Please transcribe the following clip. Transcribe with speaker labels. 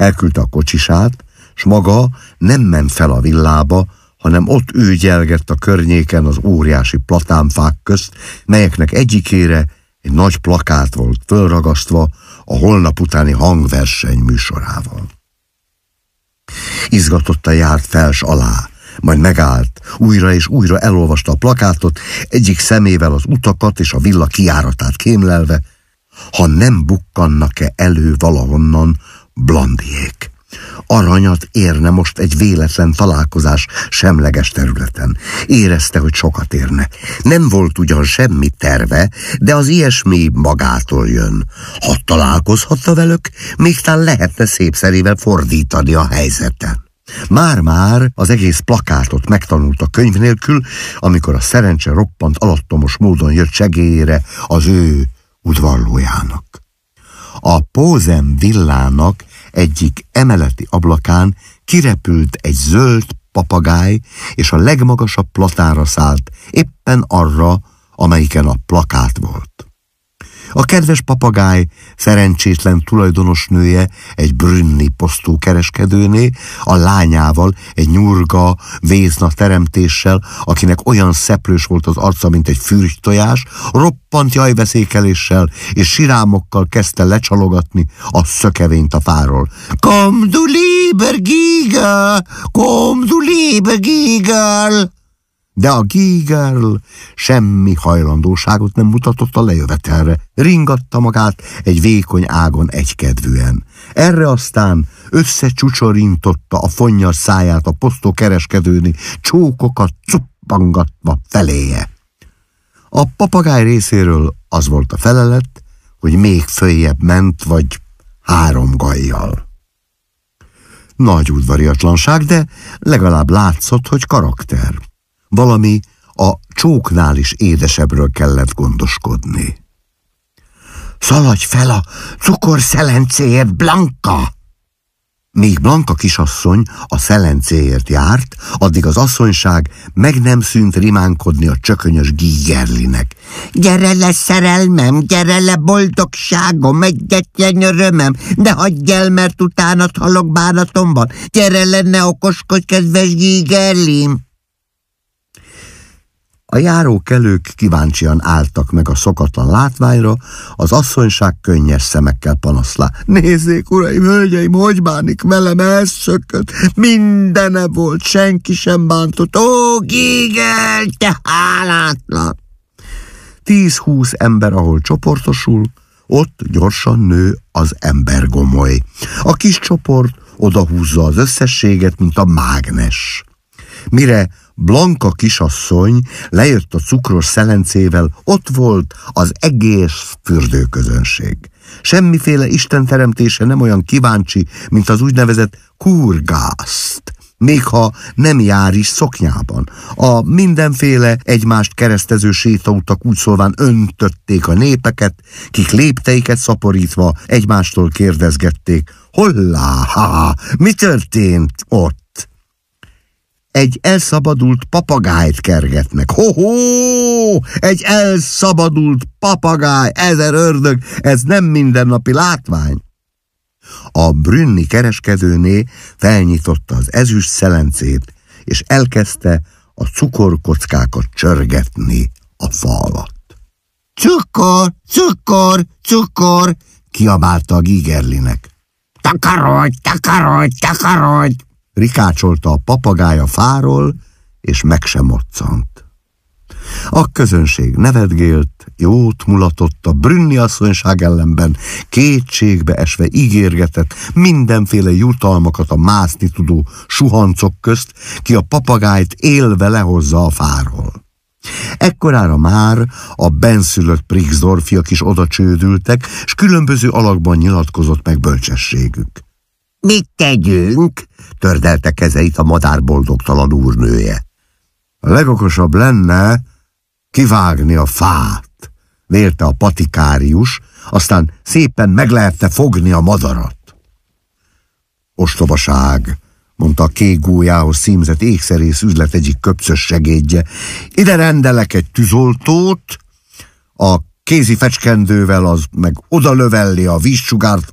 Speaker 1: Elküldte a kocsisát, s maga nem ment fel a villába, hanem ott ügyelgett a környéken az óriási platánfák közt, melyeknek egyikére egy nagy plakát volt fölragasztva a holnap utáni hangverseny műsorával. Izgatottan járt fels alá, majd megállt, újra és újra elolvasta a plakátot, egyik szemével az utakat és a villa kijáratát kémlelve, ha nem bukkannak-e elő valahonnan Blandiék. Aranyat érne most egy véletlen találkozás semleges területen. Érezte, hogy sokat érne. Nem volt ugyan semmi terve, de az ilyesmi magától jön. Ha találkozhatta velük, még tán lehetne szépszerével fordítani a helyzeten. Már-már az egész plakátot megtanulta könyv nélkül, amikor a szerencse roppant alattomos módon jött segélyére az ő udvarlójának. A Pózem villának egyik emeleti ablakán kirepült egy zöld papagáj, és a legmagasabb platára szállt, éppen arra, amelyiken a plakát volt. A kedves papagáj szerencsétlen tulajdonosnője egy brünni posztókereskedőné, a lányával, egy nyurga, vézna teremtéssel, akinek olyan szeplős volt az arca, mint egy fürgytojás, roppant jajveszékeléssel és sirámokkal kezdte lecsalogatni a szökevényt a fáról. Komm du lieber Gigerl! Komm du lieber Gigerl! De a Gigerl semmi hajlandóságot nem mutatott a lejövetelre, ringatta magát egy vékony ágon egykedvűen. Erre aztán összecsúcsorintotta a fonnyas száját a posztókereskedőni, csókokat cuppangatva feléje. A papagáj részéről az volt a felelet, hogy még följebb ment, vagy 3 gajjal. Nagy udvariatlanság, de legalább látszott, hogy karakter. Valami a csóknál is édesebbről kellett gondoskodni. Szaladj fel a cukorszelencéért, Blanka! Míg Blanka kisasszony a szelencéért járt, addig az asszonyság meg nem szűnt rimánkodni a csökönyös Gigerlinek. Gyere le, szerelmem, gyere le, boldogságom, egyetlen örömem, de hagyj el, mert utánad halok bánatomban. Gyere le, ne okoskodj, kedves Gigerlim! A járókelők kíváncsian álltak meg a szokatlan látványra, az asszonyság könnyes szemekkel panaszlá. Nézzék, uraim, hölgyeim, hogy bánik velem, elszökött, mindene volt, senki sem bántott. Ó, Gigerl, te hálátlan! 10-20 ember, ahol csoportosul, ott gyorsan nő az embergomoly. A kis csoport odahúzza az összességet, mint a mágnes. Mire Blanka kisasszony lejött a cukros szelencével, ott volt az egész fürdőközönség. Semmiféle istenteremtése nem olyan kíváncsi, mint az úgynevezett kurgászt, még ha nem jár is szoknyában. A mindenféle egymást keresztező sétautak úgy szólván öntötték a népeket, kik lépteiket szaporítva egymástól kérdezgették, hollá, ha, mi történt ott? Egy elszabadult papagájt kergetnek. Ho-ho! Egy elszabadult papagáj, ezer ördög, ez nem mindennapi látvány. A brünni kereskedőné felnyitotta az ezüst szelencét, és elkezdte a cukorkockákat csörgetni a fa alatt. Cukor, cukor, cukor, kiabálta a Gigerlinek. Takarodj, takarodj, takarodj! Rikácsolta a papagáj a fáról, és meg sem moccant. A közönség nevetgélt, jót mulatott, a brünni asszonyság ellenben kétségbe esve ígérgetett mindenféle jutalmakat a mászni tudó suhancok közt, ki a papagájt élve lehozza a fáról. Ekkorára már a benszülött Prixdorfiak is oda csődültek, s különböző alakban nyilatkozott meg bölcsességük. Mit tegyünk? Tördelte kezeit a madár boldogtalan úrnője. A legokosabb lenne kivágni a fát, vélte a patikárius, aztán szépen meg lehetne fogni a madarat. Ostobaság, mondta a kék gólyához címzett ékszerész üzlet egyik köpcös segédje. Ide rendelek egy tűzoltót, a kézi fecskendővel az meg odalövelli a vízsugárt